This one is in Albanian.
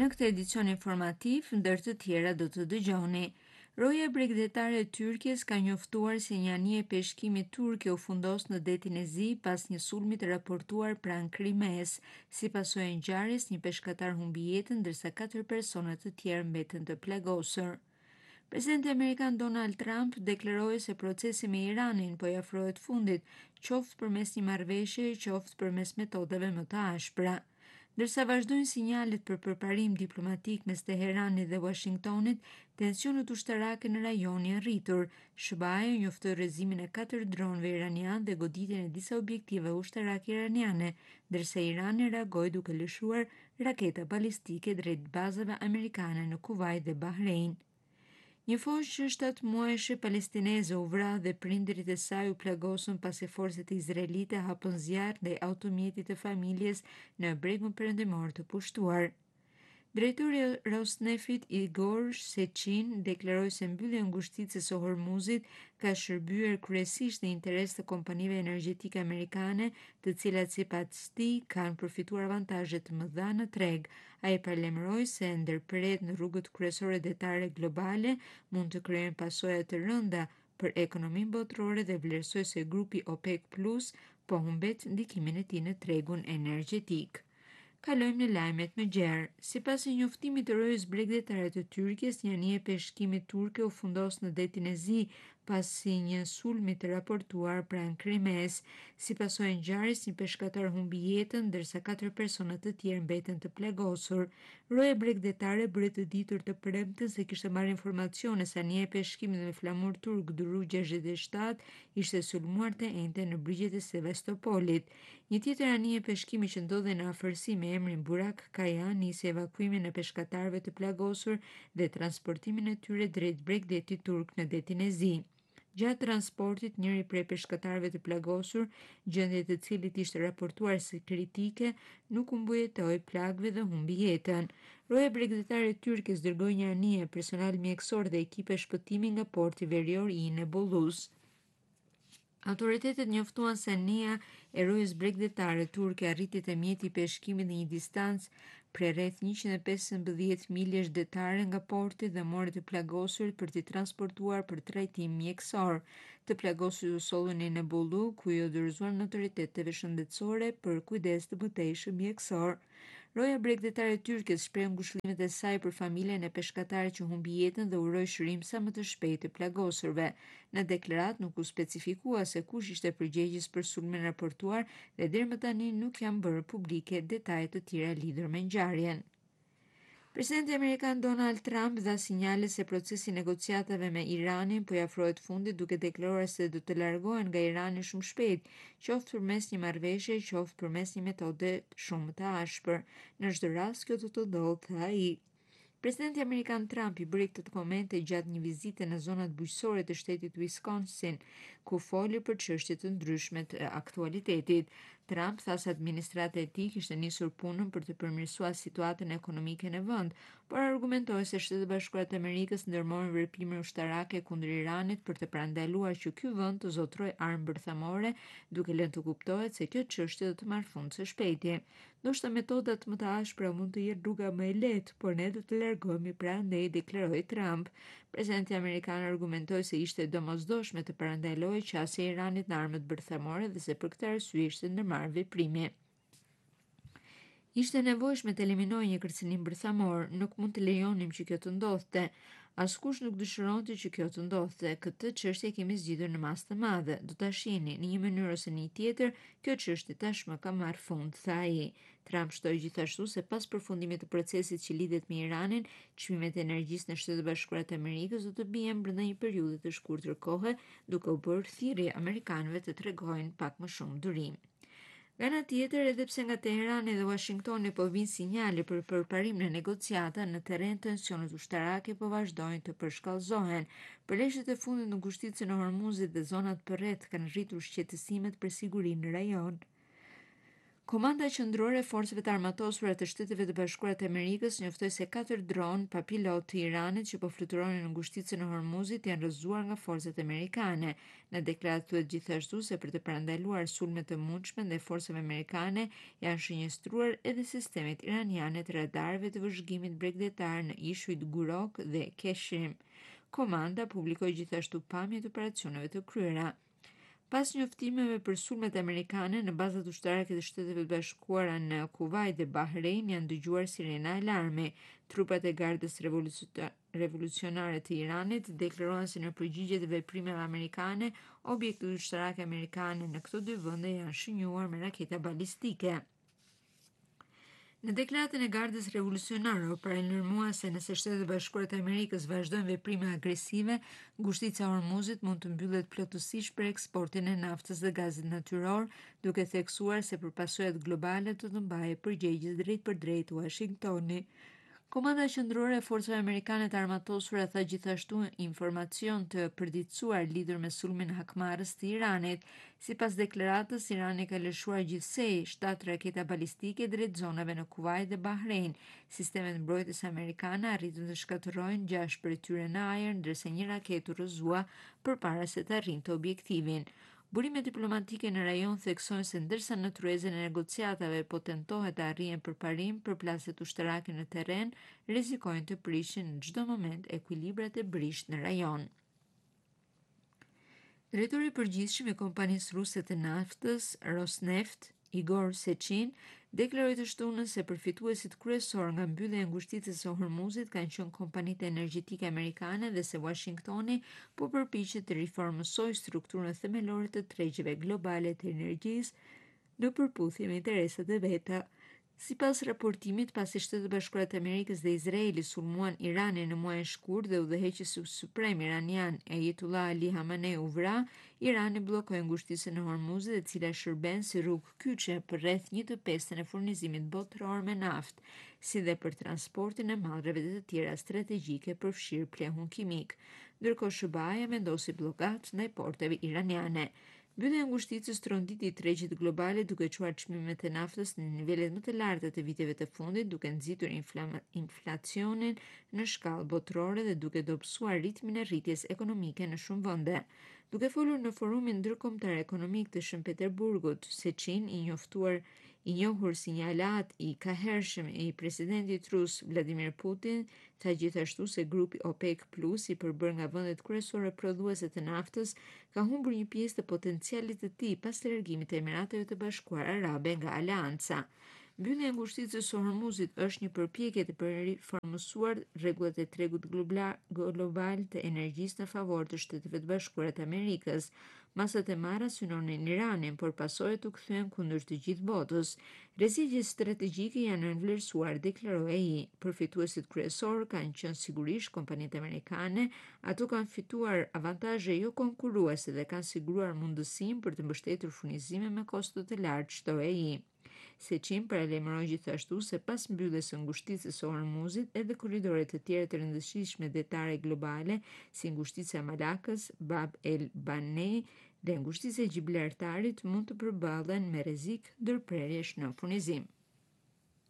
Në këtë edicion informativ, ndër të tjera do të dëgjoni. Roja e Bregdetare e Tyrkjes ka njoftuar se një anije e peshqimit turke u fundos në detin e Zi pas një sulmi të raportuar pranë Krimes. Si pasojë e ngjarjes, një peshkatar humbi jetën ndërsa 4 persona të tjerë mbeten të plagosur. Presidenti amerikan Donald Trump deklaroi se procesi me Iranin po i afrohet fundit, qoftë përmes një marrëveshjeje, qoftë përmes metodave më të ashpra. Ndërsa vazhdojnë sinjalet për përparim diplomatik mes Teheranit dhe Washingtonit, tensionet ushtarake në rajon janë rritur. SBA-ja njoftoi rrëzimin e 4 dronëve iranian dhe goditjen e disa objektive ushtarake iraniane, ndërsa Irani reagoi duke lëshuar raketa balistike drejt bazave amerikane në Kuvajt dhe Bahrein. Një foshë 7 muajshe palestineze u vra dhe prindërit e saj u plagosën pasi forcat izraelite hapën zjarr ndaj automjetit të familjes në bregun perëndimor të pushtuar. Drejtori i Rosnefit Igor Sechin deklaroi se mbyllja e ngushticës së Hormuzit ka shërbyer kryesisht në interes të kompanive energjetike amerikane, të cilat sipas tij kanë përfituar avantazhe të mëdha në treg. Ai paralajmëroi se ndërprerjet në rrugët kryesore detare globale mund të krijojnë pasoja të rënda për ekonominë botërore dhe vlerësoi se grupi OPEC Plus po humbet ndikimin e tij në tregun energjetik. Kalojmë në lajmet më gjerë. Sipas një njoftimi të rojës bregdetare të Tyrkjes, një anije e peshqimit turke u fundos në detin e Zi pasi një sulmi të raportuar pranë Krimes. Si pasojë e ngjarjes, një peshkatar humbi jetën ndërsa 4 persona të tjerë mbeten të plagosur. Roja bregdetare bëri të ditur të premten se kishte marrë informacione se anija e peshqimit me flamur turk Duru 67 ishte sulmuar të njëjtën në brigjet e Sevastopolit. Një tjetër anije e peshqimit që ndodhej në afërsi me emrin Burak Kaya nisi evakuimin e peshkatarëve të plagosur dhe transportimin e tyre drejt bregdetit turk në detin e Zi. Gjatë transportit, njëri prej peshkatarëve të plagosur, gjendja e cilit ishte raportuar si kritike, nuk u mbujetoi plagëve dhe humbi jetën. Roja bregdetare e Tyrkjes dërgoi një anije personal mjekësor dhe ekipe shpëtimi nga porti verior i Nebulus. Autoritetet njoftuan se anija e rojës bregdetare turke arriti te mjeti i peshqimit në një distancë prej rreth 115 miljesh detare nga porti dhe mori të plagosurit për t'i transportuar për trajtim mjekësor. Të plagosurit u sollën në Nebulu, ku i dorëzuan në autoriteteve shëndetësore për kujdes të mëtejshëm mjekësor. Roja bregdetare e Tyrkjes shpreh ngushëllimet e saj për familjen e peshkatarit që humbi jetën dhe uroi shërim sa më të shpejtë të plagosurve. Në deklaratë nuk u specifikua se kush ishte përgjegjës për sulmin raportuar dhe deri më tani nuk janë bërë publike detajet të tjera lidhur me ngjarjen. Presidenti amerikan Donald Trump dha sinjale se procesi i negociatave me Iranin po i afrohet fundit, duke deklaruar se do të largohen nga Irani shumë shpejt, qoftë përmes një marrëveshje, qoftë përmes një metode shumë të ashpër. Në çdo rast kjo do të ndodhë, tha ai. Presidenti amerikan Trump i bëri këtë komente gjatë një vizite në zonat bujqësore të shtetit Wisconsin, ku foli për çështje të ndryshme të aktualitetit. Trump tha se administrata e tij kishte nisur punën për të përmirësuar situatën ekonomike në vend, por argumentoi se Shtetet e Bashkuara të Amerikës ndërmorën veprime ushtarake kundër Iranit për të parandaluar që ky vend të zotrojë armë bërthamore, duke lënë të kuptohet se kjo çështje do të marrë fund së shpejti. Ndoshta metodat më të ashpra mund të jenë rruga më e lehtë, por ne do të largohemi prandaj, deklaroi Trump. Presidenti amerikan argumentoi se ishte domosdoshme të parandalojë qasja e Iranit në armët bërthamore dhe se për këtë arsye ishte ndërmarrë veprime. Ishte nevojshme të eliminojë një kërcënim bërthamor, nuk mund të lejonim që kjo të ndodhte. Askush nuk dëshironte që kjo të ndodhte. Këtë çështje kemi zgjidhur në masë të madhe. Do ta shihni, në një mënyrë ose në një tjetër, kjo çështje tashmë ka marrë fund, tha ai. Trump shtoi gjithashtu se pas përfundimit të procesit që lidhet me Iranin, çmimet e energjisë në Shtetet e Bashkuara të Amerikës do të bien brenda një periudhe të shkurtër kohe, duke u bërë thirrje amerikanëve të tregojnë pak më shumë durim. Nga ana tjetër, edhe pse nga Teherani dhe Washingtoni po vijnë sinjale për përparim në negociata, në terren tensionet ushtarake po vazhdojnë të përshkallëzohen. Përleshjet e fundit në ngushticën e Hormuzit dhe zonat përreth kanë rritur shqetësimet për sigurinë në rajon. Komanda qendrore e Forceve të Armatosura të Shteteve të Bashkuara të Amerikës njoftoi se 4 dronë pa pilot të Iranit që po fluturonin në ngushticën e Hormuzit janë rrëzuar nga forcat amerikane. Në deklaratë thuhet gjithashtu se për të parandaluar sulme të mundshme ndaj forcave amerikane janë shënjestruar edhe sistemet iraniane të radarëve të vëzhgimit bregdetar në ishujt Gurok dhe Keshim. Komanda publikoi gjithashtu pamje të operacioneve të kryera. Pas njoftimeve për sulmet amerikane në bazat ushtarake të Shteteve të Bashkuara në Kuvajt dhe Bahrein janë dëgjuar sirena alarmi. Trupat e Gardës Revolucionare të Iranit deklaruan se në përgjigje të veprimeve amerikane, objektet ushtarake amerikane në këto dy vende janë shënjuar me raketa balistike. Në deklaratën e Gardës Revolucionare u paralajmërua se nëse Shtetet e Bashkuara të Amerikës vazhdojnë veprime agresive, ngushtica e Hormuzit mund të mbyllet plotësisht për eksportin e naftës dhe gazit natyror, duke theksuar se për pasojat globale do të mbajë përgjegjës drejtpërdrejt Washingtoni. Komanda qendrore e forcave amerikane të armatosura tha gjithashtu informacion të përditësuar lidhur me sulmin hakmarrës të Iranit. Sipas deklaratës, Irani ka lëshuar gjithsej 7 raketa balistike drejt zonave në Kuvajt dhe Bahrein. Sistemet mbrojtëse amerikane arritën të shkatërrojnë 6 prej tyre në ajër, ndërsa një raketë u rrëzua përpara se të arrinte objektivin. Burimet diplomatike në rajon theksojnë se ndërsa në tryezën e negociatave po tentohet të arrihen përparim për plaset ushtarake në terren, rrezikojnë të prishin në çdo moment ekuilibrat e brisht në rajon. Drejtori i përgjithshëm i kompanisë ruse të naftës Rosneft, Igor Sechin, deklaroi të shtunën se përfituesit kryesor nga mbyllja e ngushticës së Hormuzit kanë qenë kompanitë energjetike amerikane dhe se Washingtoni po përpiqet të riformësojë strukturën themelore të tregjeve globale të energjisë në përputhje me interesat e veta. Sipas raportimit, pasi Shtetet e Bashkuara të Amerikës dhe Izraeli sulmuan Iranin në muajin shkurt dhe udhëheqësi suprem iranian Ayatollah Ali Khamenei u vra, Irani bllokoi ngushticën e Hormuzit, e cila shërben si rrugë kyçe për rreth 1/5 e furnizimit botëror me naftë, si dhe për transportin e mallrave të tjera strategjike përfshirë plehun kimik. Ndërkohë SBA-ja vendosi bllokat ndaj porteve iraniane. Mbyllja e ngushticës tronditi tregjet globale duke çuar çmimet e naftës në nivelet më të larta të viteve të fundit, duke nxitur inflacionin në shkallë botërore dhe duke dobësuar ritmin e rritjes ekonomike në shumë vende. Duke folur në forumin ndërkombëtar ekonomik të Shën Peterburgut, Sechin, i njohur si një aleat i kahershëm i presidentit rus Vladimir Putin, tha gjithashtu se grupi OPEC Plus, i përbërë nga vendet kryesore prodhuese të naftës, ka humbur një pjesë të potencialit të tij pas largimit të Emirateve të Bashkuara Arabe nga aleanca. Mbyllja e ngushticës së Hormuzit është një përpjekje të përriformuar rregullat e tregut global të energjisë në favor të Shteteve të Bashkuara të Amerikës. Masat e marra synonin Iranin, por pasojat u kthyen kundër të gjithë botës. Rreziqet strategjike janë nënvlerësuar, deklaroi ai. Përfituesit kryesor kanë qenë sigurisht kompanitë amerikane, ato kanë fituar avantazhe jo konkurruese dhe kanë siguruar mundësinë për të mbështetur furnizime me kosto të lartë, shtoi ai. Sechin paralajmëroi gjithashtu se pas mbylljes së ngushticës së Hormuzit, edhe korridore të tjera të rëndësishme detare globale, si ngushtica e Malakës, Bab el Banei dhe ngushtica e Gibraltarit, mund të përballen me rrezik ndërprerjesh në furnizim.